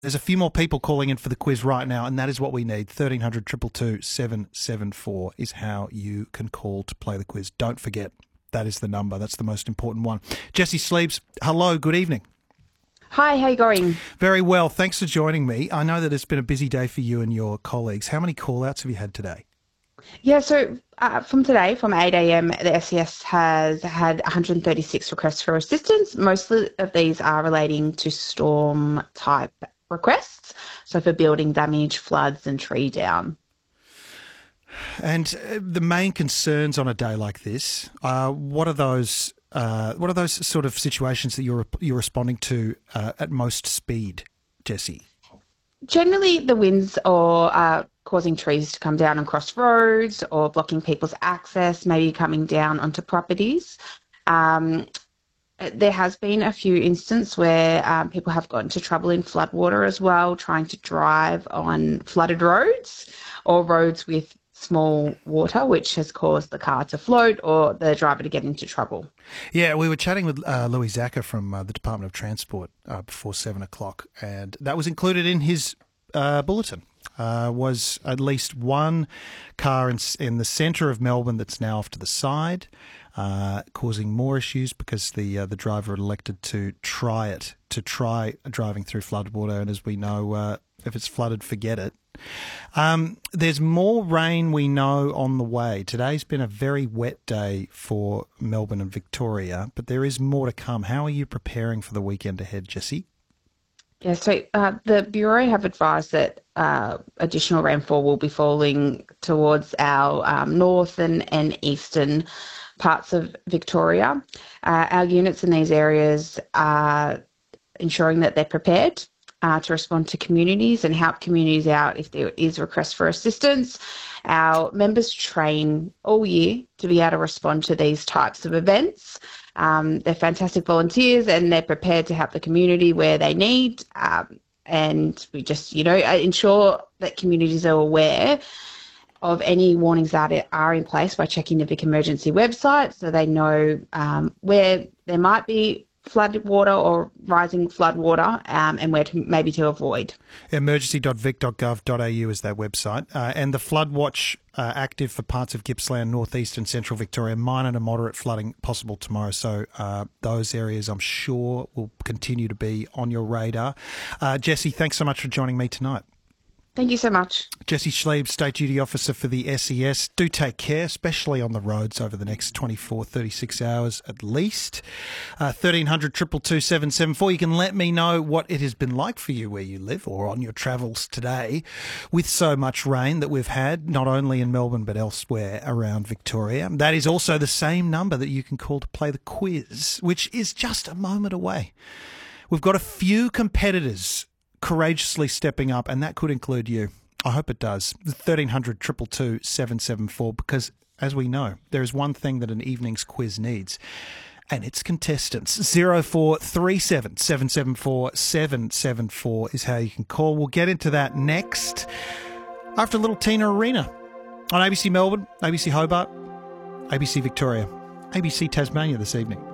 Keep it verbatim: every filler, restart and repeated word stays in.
There's a few more people calling in for the quiz right now, and that is what we need. thirteen hundred, two two two, seven seven four is how you can call to play the quiz. Don't forget, that is the number. That's the most important one. Jessie Sleeves, hello, good evening. Hi, how are you going? Very well. Thanks for joining me. I know that it's been a busy day for you and your colleagues. How many call-outs have you had today? Yeah, so uh, from today, from eight a.m, the S E S has had one hundred thirty-six requests for assistance. Most of these are relating to storm-type requests, so for building damage, floods and tree down. And uh, the main concerns on a day like this, uh, what are those? Uh, what are those sort of situations that you're you're responding to uh, at most speed, Jessie? Generally, the winds are uh, causing trees to come down and cross roads, or blocking people's access, maybe coming down onto properties. Um, There has been a few instances where um, people have got into trouble in floodwater as well, trying to drive on flooded roads or roads with small water, which has caused the car to float or the driver to get into trouble. Yeah, we were chatting with uh, Louis Zacher from uh, the Department of Transport uh, before seven o'clock, and that was included in his uh, bulletin. Uh, was at least one car in, in the centre of Melbourne that's now off to the side, uh, causing more issues because the uh, the driver elected to try it, to try driving through floodwater, and as we know, uh, if it's flooded, forget it. Um, there's more rain we know on the way. Today's been a very wet day for Melbourne and Victoria, but there is more to come. How are you preparing for the weekend ahead, Jessie? Yeah, so uh, the Bureau have advised that uh, additional rainfall will be falling towards our um, north and, and eastern parts of Victoria. Uh, our units in these areas are ensuring that they're prepared uh, to respond to communities and help communities out if there is request for assistance. Our members train all year to be able to respond to these types of events. Um, they're fantastic volunteers and they're prepared to help the community where they need. Um, and we just, you know, ensure that communities are aware of any warnings that are in place by checking the Vic Emergency website, so they know um, where there might be flood water or rising flood water um, and where to maybe to avoid. emergency dot vic dot gov dot a u is that website. Uh, and the flood watch uh, active for parts of Gippsland, northeast and central Victoria. Minor to moderate flooding possible tomorrow. So uh, those areas I'm sure will continue to be on your radar. Uh, Jessie, thanks so much for joining me tonight. Thank you so much. Jessie Schlieb, State Duty Officer for the S E S. Do take care, especially on the roads over the next twenty-four, thirty-six hours at least. Uh, thirteen hundred, two two two, seven seven four. You can let me know what it has been like for you where you live or on your travels today with so much rain that we've had, not only in Melbourne but elsewhere around Victoria. That is also the same number that you can call to play the quiz, which is just a moment away. We've got a few competitors courageously stepping up, and that could include you. I hope it does. thirteen hundred, two two two, seven seven four, because as we know, there is one thing that an evening's quiz needs, and it's contestants. zero four three seven, seven seven four, seven seven four is how you can call. We'll get into that next after a little Tina Arena on A B C Melbourne, A B C Hobart, A B C Victoria, A B C Tasmania this evening.